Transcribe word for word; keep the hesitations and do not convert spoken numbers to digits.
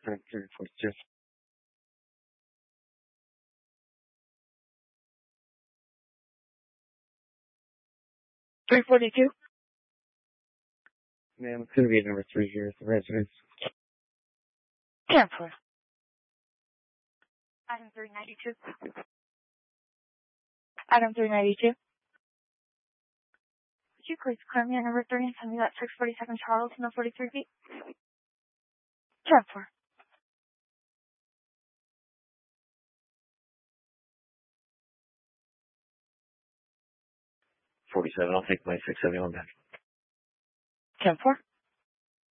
three forty-two. three forty-two? Ma'am, it's going to be number three here at the residence. ten four. Item three ninety-two. Item three ninety-two. Would you please clear me on number three and tell me that six forty-seven Charles, no forty-three feet? ten four. forty-seven, I'll take my six seventy-one back. ten four.